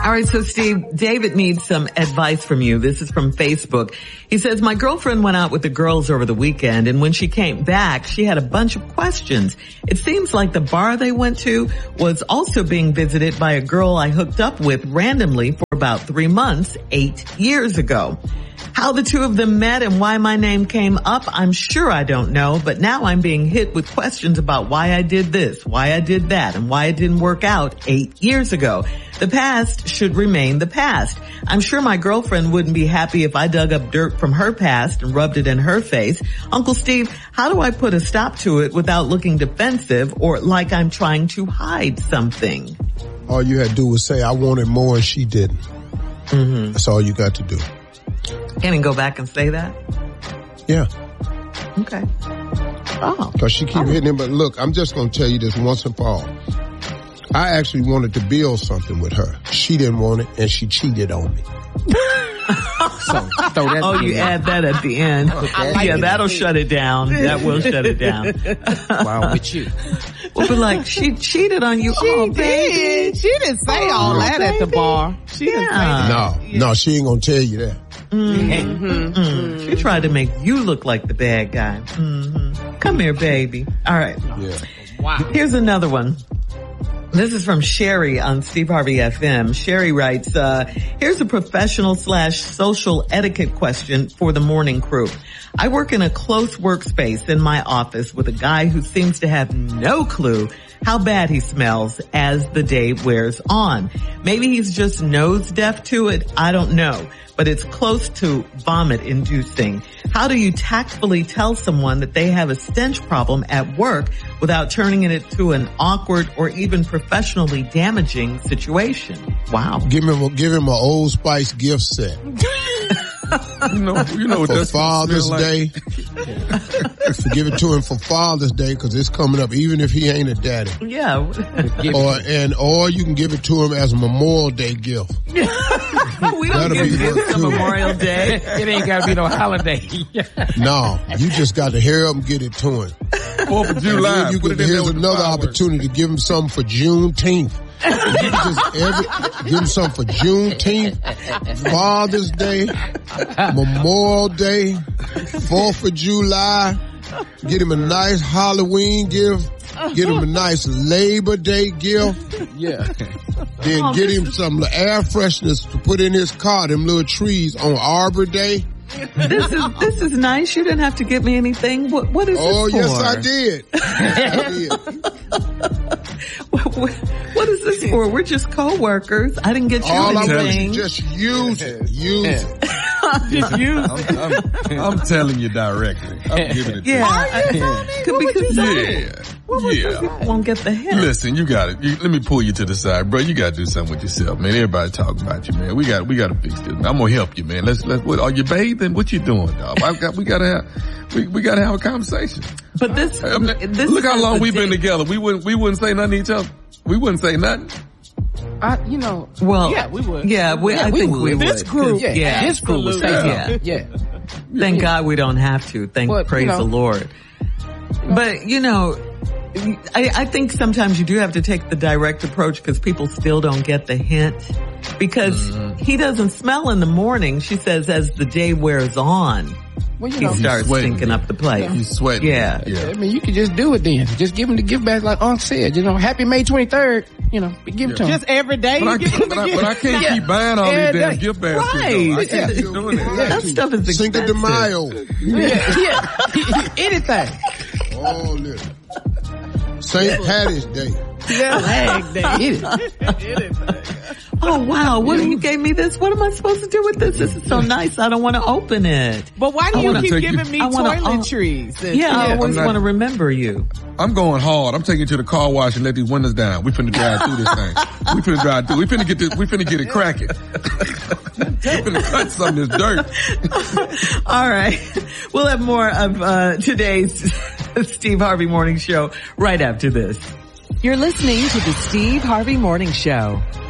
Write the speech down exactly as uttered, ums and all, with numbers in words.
All right, so Steve, David needs some advice from you. This is from Facebook. He says, my girlfriend went out with the girls over the weekend, and when she came back, she had a bunch of questions. It seems like the bar they went to was also being visited by a girl I hooked up with randomly for about three months, eight years ago. How the two of them met and why my name came up, I'm sure I don't know, but now I'm being hit with questions about why I did this, why I did that, and why it didn't work out eight years ago. The past should remain the past. I'm sure my girlfriend wouldn't be happy if I dug up dirt from her past and rubbed it in her face. Uncle Steve, how do I put a stop to it without looking defensive or like I'm trying to hide something? All you had to do was say, I wanted more and she didn't. Mm-hmm. That's all you got to do. Can he go back and say that? Yeah. Okay. Oh. Because she keep hitting him. But look, I'm just going to tell you this once and for all. I actually wanted to build something with her. She didn't want it, and she cheated on me. So, throw that oh, you add that at the end. Like yeah, that'll shut it down. That will shut it down. Wow, with you. Well, but like, she cheated on you. She oh, did. baby. She didn't say oh, all that baby. at the bar. She didn't yeah. say that. No, no, she ain't going to tell you that. Mm-hmm. Mm-hmm. She tried to make you look like the bad guy. Mm-hmm. Come here, baby. All right. Yeah. Wow. Here's another one. This is from Sherry on Steve Harvey F M. Sherry writes, uh, here's a professional slash social etiquette question for the morning crew. I work in a close workspace in my office with a guy who seems to have no clue how bad he smells as the day wears on. Maybe he's just nose deaf to it. I don't know, but it's close to vomit inducing. How do you tactfully tell someone that they have a stench problem at work without turning it into an awkward or even professionally damaging situation? Wow. Give him, give him an Old Spice gift set. You know, you know what for that's Father's like. Day. Give it to him for Father's Day because it's coming up, even if he ain't a daddy. Yeah. or and or you can give it to him as a Memorial Day gift. we don't That'll give be gifts on Memorial Day. It ain't got to be no holiday. No, you just got to hurry up and get it to him. Fourth of July. You could, here's another opportunity to give him something for Juneteenth. You just every, give him something for Juneteenth, Father's Day, Memorial Day, Fourth of July. Get him a nice Halloween gift. Get him a nice Labor Day gift. Yeah. Then oh, get him some air fresheners to put in his car, them little trees on Arbor Day. This is this is nice. You didn't have to give me anything. What what is oh, this for? Oh yes, I did. Yes, I did. what, what, what is this for? We're just co-workers. I didn't get you All anything. I want you just use it. Use it. Just use I'm, I'm, I'm telling you directly. I'm giving it to yeah, you. Are you I, Could be because Yeah. What yeah. you won't get the hint. Listen, you got it. You, let me pull you to the side, bro. You got to do something with yourself, man. Everybody talking about you, man. We got, we got to fix this. I'm gonna help you, man. Let's, let's. What, are you bathing? What you doing, dog? I've got, we got to have, we, we got to have a conversation. But this, I mean, this look how long we've been thing. together. We wouldn't, we wouldn't say nothing to each other. We wouldn't say nothing. I, you know, well, yeah, we would. Yeah, we, yeah, I we think would. we would. This group, yeah, yeah, this group would say yeah. yeah. yeah. Thank God we don't have to. Thank but, praise you know, the Lord. But you know, I, I think sometimes you do have to take the direct approach because people still don't get the hint. Because mm-hmm. he doesn't smell in the morning. She says as the day wears on, well, you he know, starts stinking up the place. He's sweating. Yeah. yeah. I mean, you can just do it then. Just give him the gift back like Unc said. You know, happy May twenty-third. You know, give it to him. Just every day. But I, you can't, but, I, but I can't Yeah. keep buying all Yeah, these damn that- gift baskets. Right. Though. I can't Yeah. keep doing that. That stuff is Cinco de expensive. Mayo. yeah, yeah. Anything. Oh, listen. Saint Patty's Day. Flag day. Oh wow! What you gave me this? What am I supposed to do with this? This is so nice. I don't want to open it. But why do I you wanna keep take giving you- me I wanna- toiletries? and- Yeah, I always I'm not- want to remember you. I'm going hard. I'm taking you to the car wash and let these windows down. We finna drive through this thing. We finna drive through. We finna get this. We finna get it cracking. We finna cut some of this dirt. All right, we'll have more of uh today's Steve Harvey Morning Show right after this. You're listening to the Steve Harvey Morning Show.